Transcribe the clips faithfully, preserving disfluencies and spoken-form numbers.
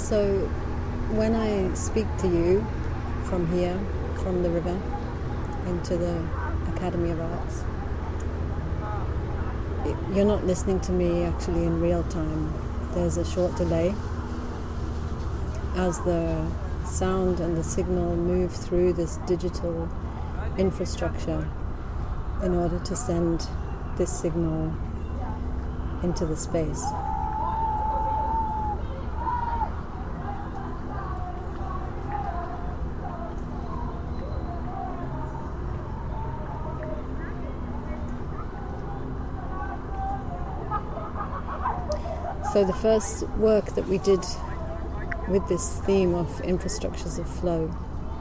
So when I speak to you from here, from the river, into the Academy of Arts, you're not listening to me actually in real time. There's a short delay as the sound and the signal move through this digital infrastructure in order to send this signal into the space. So the first work that we did with this theme of infrastructures of flow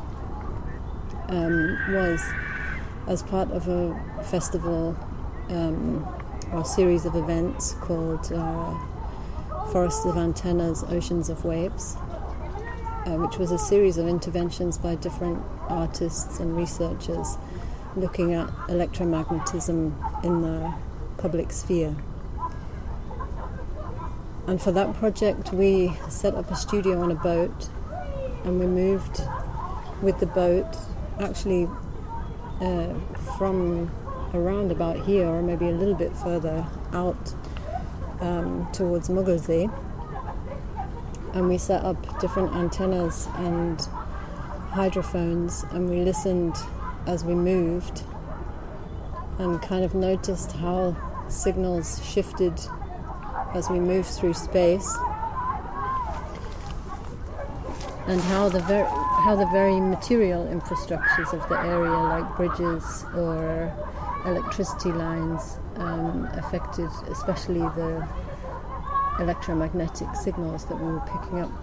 um, was as part of a festival um, or a series of events called uh, Forests of Antennas, Oceans of Waves, uh, which was a series of interventions by different artists and researchers looking at electromagnetism in the public sphere. And for that project, we set up a studio on a boat, and we moved with the boat, actually uh, from around about here, or maybe a little bit further out um, towards Mughalsey. And we set up different antennas and hydrophones, and we listened as we moved, and kind of noticed how signals shifted as we move through space, and how the very how the very material infrastructures of the area, like bridges or electricity lines, um, affected especially the electromagnetic signals that we were picking up.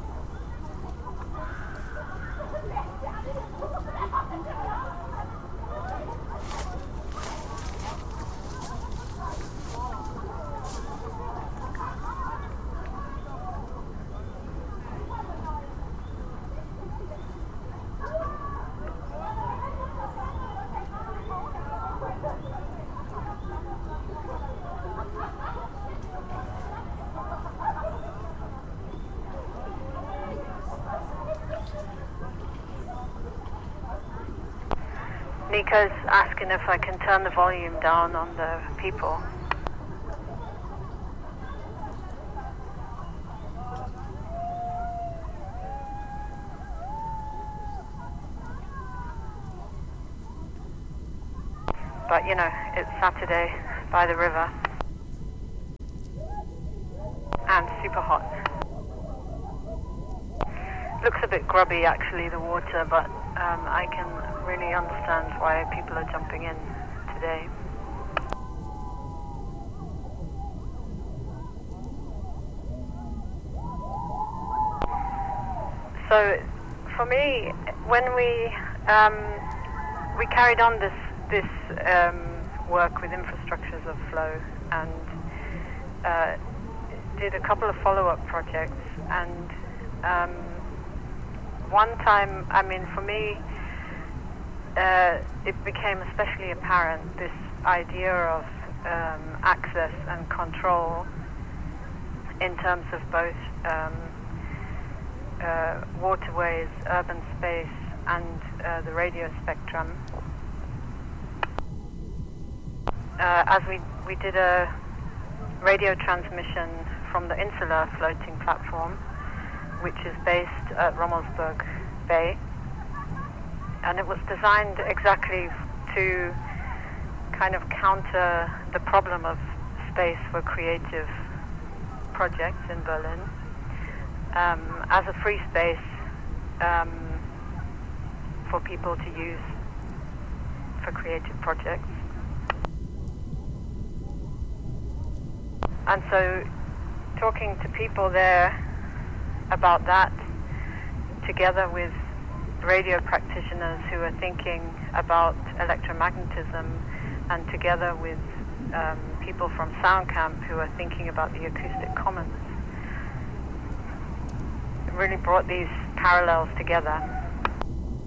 Nico's asking if I can turn the volume down on the people. But you know, it's Saturday by the river and super hot. Looks a bit grubby actually, the water, but um, I can really understand why people are jumping in today. So for me, when we um, we carried on this this um, work with infrastructures of flow, and uh, did a couple of follow-up projects, and um, one time, I mean, for me, uh, it became especially apparent, this idea of um, access and control in terms of both um, uh, waterways, urban space, and uh, the radio spectrum. Uh, as we, we did a radio transmission from the Insular Floating Platform, which is based at Rummelsburg Bay, and it was designed exactly to kind of counter the problem of space for creative projects in Berlin um, as a free space um, for people to use for creative projects. And so talking to people there about that, together with radio practitioners who are thinking about electromagnetism, and together with um, people from SoundCamp who are thinking about the acoustic commons, it really brought these parallels together.